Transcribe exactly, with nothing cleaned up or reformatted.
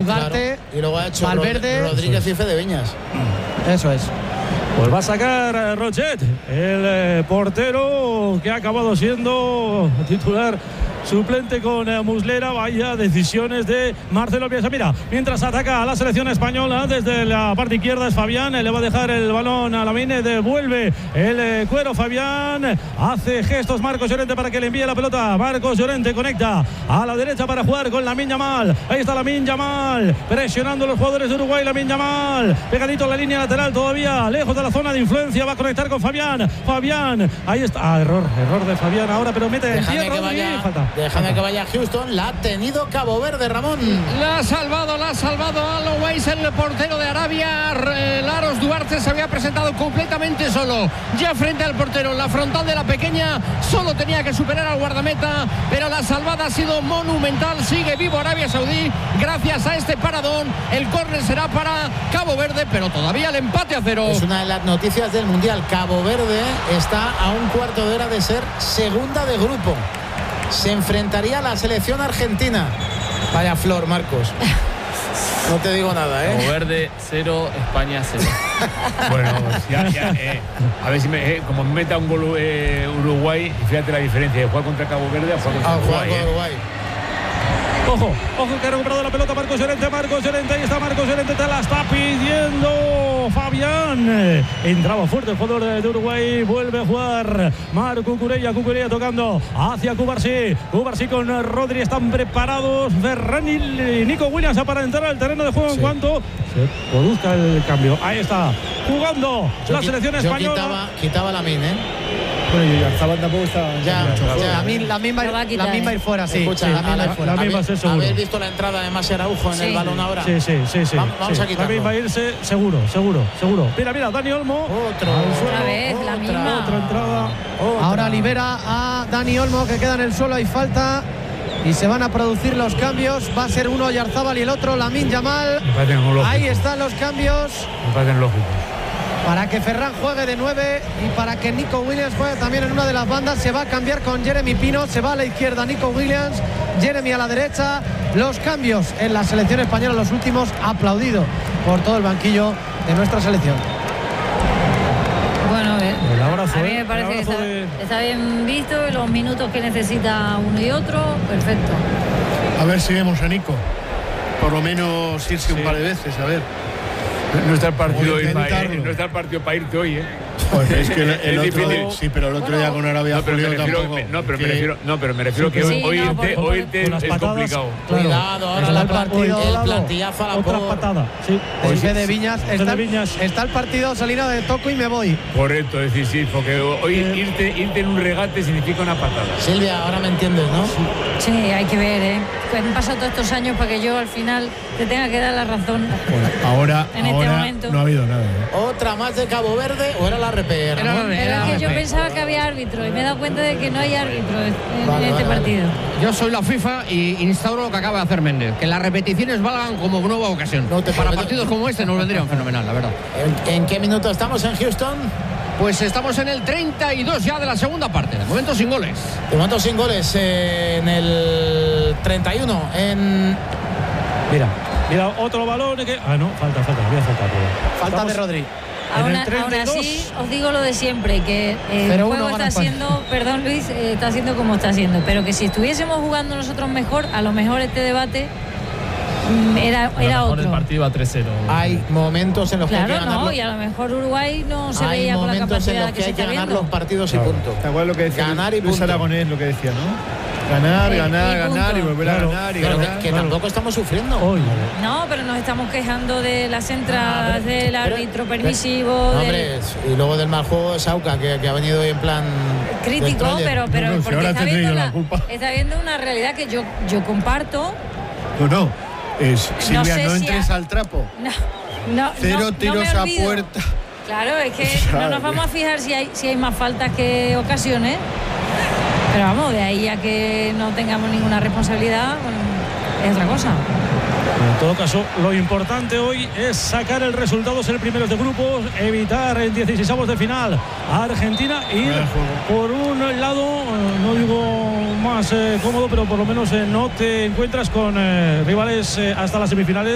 Ugarte, claro. Y luego ha hecho Valverde, Rodríguez y Fede Viñas. Eso es. Pues va a sacar Rochet, el eh, portero que ha acabado siendo titular suplente con eh, Muslera. Vaya decisiones de Marcelo Bielsa. Mira, mientras ataca a la selección española desde la parte izquierda es Fabián, le va a dejar el balón a Lamine, devuelve el eh, cuero Fabián, hace gestos Marcos Llorente para que le envíe la pelota. Marcos Llorente conecta a la derecha para jugar con Lamine Yamal. Ahí está Lamine Yamal presionando a los jugadores de Uruguay. Lamine Yamal pegadito a la línea lateral, todavía lejos de la zona de influencia, va a conectar con Fabián. Fabián, ahí está, ah, error, error de Fabián ahora, pero mete el Déjame que vaya, falta. Déjame que vaya Houston, la ha tenido Cabo Verde, Ramón. La ha salvado, la ha salvado Alowais, el portero de Arabia. Laros Duarte se había presentado completamente solo, ya frente al portero, la frontal de la pequeña, solo tenía que superar al guardameta, pero la salvada ha sido monumental. Sigue vivo Arabia Saudí gracias a este paradón. El córner será para Cabo Verde, pero todavía el empate a cero. Es una de las noticias del Mundial. Cabo Verde está a un cuarto de hora de ser segunda de grupo. Se enfrentaría a la selección argentina. Vaya flor, Marcos. No te digo nada, ¿eh? Cabo Verde cero, España cero. Bueno, ya, ya, eh, a ver si me, eh, como me meta un gol eh, Uruguay, fíjate la diferencia de jugar contra Cabo Verde a jugar contra ah, Uruguay. Jugar eh. Uruguay. Ojo, ojo que ha recuperado la pelota Marcos Llorente, Marcos Llorente, ahí está Marcos Llorente, te la está pidiendo Fabián. Entraba fuerte el jugador de Uruguay, vuelve a jugar Marco Cucurella, Cucurella tocando hacia Cubarsí, Cubarsí con Rodri, están preparados Ferran y Nico Williams para entrar al terreno de juego sí. En cuanto se produzca el cambio. Ahí está, jugando yo la selección yo española. Quitaba, quitaba la min, ¿eh? Bueno, y Arzabal tampoco estaba ya, ya, la, min, la, misma, la misma ir fuera, sí. Escucha, sí, la, la, la, fuera. la misma ser seguro. ¿Habéis visto la entrada de Masi Araujo en sí. el balón ahora? Sí, sí, sí, sí. Vamos, vamos sí. a quitarlo. La misma irse seguro, seguro, seguro. Mira, mira, Dani Olmo. Otro. Otra vez, otra, la misma. Otra entrada. Otra. Ahora libera a Dani Olmo, que queda en el suelo, hay falta. Y se van a producir los cambios. Va a ser uno Oyarzábal y el otro Lamine Yamal. Ahí están los cambios. Me parecen lógicos. Para que Ferran juegue de nueve y para que Nico Williams juegue también en una de las bandas. Se va a cambiar con Jeremy Pino. Se va a la izquierda Nico Williams, Jeremy a la derecha. Los cambios en la selección española, los últimos, aplaudido por todo el banquillo de nuestra selección. Bueno, a ver, el abrazo, a mí me parece que está, de... está bien visto, los minutos que necesita uno y otro, perfecto. A ver si vemos a Nico, por lo menos irse sí. un par de veces, a ver. No está el partido hoy para ir, no está el partido para irte hoy, ¿eh? Pues es que el, el otro, sí, pero el otro bueno, día con Arabia no, pero me refiero, tampoco, no, pero que... me refiero, no, pero me refiero sí, que sí, hoy, no, irte, por, hoy irte es patadas, complicado. Claro. Cuidado, ahora la, el partido, el plantillazo a la otra por... patada. Sí. Pues sí, de Viñas, está, de Viñas. Está el partido salida de toco y me voy. Correcto, es decir, sí, porque hoy eh. irte, irte en un regate significa una patada. Silvia, ahora me entiendes, ¿no? Sí, hay que ver, ¿eh? Que han pasado todos estos años para que yo al final te tenga que dar la razón. Bueno, ahora, en ahora este momento. No ha habido nada, ¿eh? Otra más de Cabo Verde o era la R P R. Era la Pero es que yo pensaba que había árbitro y me he dado cuenta de que no hay árbitro en, vale, en este vale, partido. Vale. Yo soy la FIFA y instauro lo que acaba de hacer Méndez, que las repeticiones valgan como nueva ocasión. No te Para partidos como este nos vendrían fenomenal, la verdad. ¿En, ¿En qué minuto estamos en Houston? Pues estamos en el treinta y dos ya de la segunda parte, de momento sin goles. De momento sin goles, eh, en el treinta y uno, en... Mira, mira, otro balón que... Ah, no, falta, falta, había falta. Falta estamos... de Rodri. Aún, aún así, os digo lo de siempre, que el juego está siendo, perdón Luis, eh, está siendo como está siendo, pero que si estuviésemos jugando nosotros mejor, a lo mejor este debate mm, era, era otro. El partido a tres cero. Hay momentos en los claro, que hay que ganar. No, y a lo mejor Uruguay no se hay veía con la capacidad que, que se está viendo. Hay momentos en los que hay que ganar los partidos claro. y punto. ¿Te acuerdas lo que decía ganar y Luis punto. Aragonés, lo que decía, ¿no? Ganar, sí, ganar, y ganar y volver claro, a ganar y pero ganar. que, que claro. tampoco estamos sufriendo. Hoy. No, pero nos estamos quejando de las entradas, ah, pero, del árbitro pero, permisivo. Pero, del... hombre, y luego del mal juego de Sauca, que, que ha venido hoy en plan crítico, pero, pero no, no, porque si está, viendo la la, culpa. está viendo una realidad que yo, yo comparto. No, no. Es, Silvia, no, no si entres ha... al trapo. No, no, Cero no, tiros no a puerta. Claro, es que no nos vamos a fijar si hay, si hay más faltas que ocasiones. Pero vamos, de ahí a que no tengamos ninguna responsabilidad, bueno, es otra cosa. En todo caso, lo importante hoy es sacar el resultado, ser primeros de grupos, evitar en dieciseisavos de final a Argentina y ir por un lado, no digo más eh, cómodo, pero por lo menos eh, no te encuentras con eh, rivales eh, hasta las semifinales.